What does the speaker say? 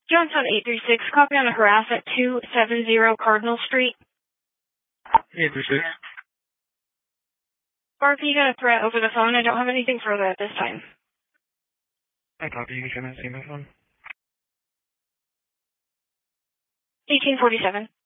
Johnson 836, copy on a harass at 270 Cardinal Street. 836. Sparky, you got a threat over the phone. I don't have anything further at this time. I copy. You can see my phone. 1847.